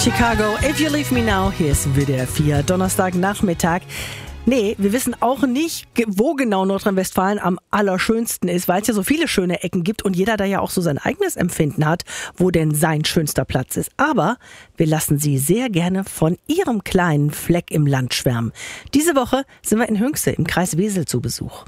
Chicago, If You Leave Me Now, hier ist WDR 4, Donnerstagnachmittag. Nee, wir wissen auch nicht, wo genau Nordrhein-Westfalen am allerschönsten ist, weil es ja so viele schöne Ecken gibt und jeder da ja auch so sein eigenes Empfinden hat, wo denn sein schönster Platz ist. Aber wir lassen Sie sehr gerne von Ihrem kleinen Fleck im Land schwärmen. Diese Woche sind wir in Hünxe im Kreis Wesel zu Besuch.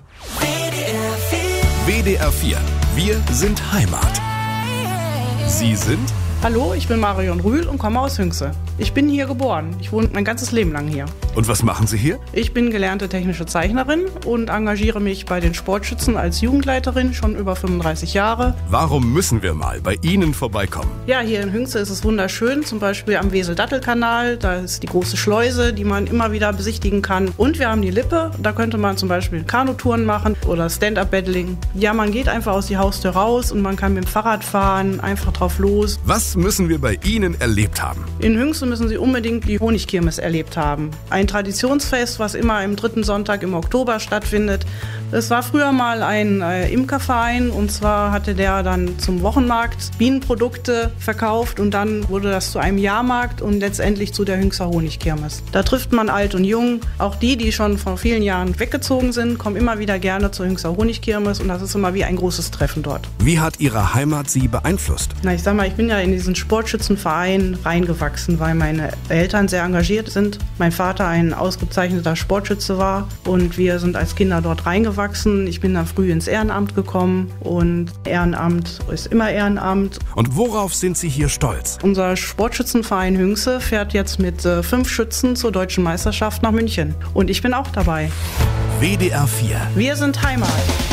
WDR 4, wir sind Heimat. Sie sind? Hallo, ich bin Marion Rühl und komme aus Hünxe. Ich bin hier geboren. Ich wohne mein ganzes Leben lang hier. Und was machen Sie hier? Ich bin gelernte technische Zeichnerin und engagiere mich bei den Sportschützen als Jugendleiterin schon über 35 Jahre. Warum müssen wir mal bei Ihnen vorbeikommen? Ja, hier in Hünxe ist es wunderschön, zum Beispiel am Wesel-Dattel-Kanal. Da ist die große Schleuse, die man immer wieder besichtigen kann. Und wir haben die Lippe, da könnte man zum Beispiel Kanutouren machen oder Stand-Up-Paddling. Ja, man geht einfach aus die Haustür raus und man kann mit dem Fahrrad fahren, einfach drauf los. Was müssen wir bei Ihnen erlebt haben? In Hünxe müssen Sie unbedingt die Honigkirmes erlebt haben. Ein Traditionsfest, was immer im 3. Sonntag im Oktober stattfindet. Es war früher mal ein Imkerverein und zwar hatte der dann zum Wochenmarkt Bienenprodukte verkauft und dann wurde das zu einem Jahrmarkt und letztendlich zu der Hünxer Honigkirmes. Da trifft man alt und jung. Auch die schon vor vielen Jahren weggezogen sind, kommen immer wieder gerne zur Hünxer Honigkirmes und das ist immer wie ein großes Treffen dort. Wie hat Ihre Heimat Sie beeinflusst? Ich sag mal, ich bin ja in diesen Sportschützenverein reingewachsen, weil meine Eltern sehr engagiert sind. Mein Vater ein ausgezeichneter Sportschütze war und wir sind als Kinder dort reingewachsen. Ich bin dann früh ins Ehrenamt gekommen und Ehrenamt ist immer Ehrenamt. Und worauf sind Sie hier stolz? Unser Sportschützenverein Hünxe fährt jetzt mit 5 Schützen zur Deutschen Meisterschaft nach München und ich bin auch dabei. WDR 4. Wir sind Heimat.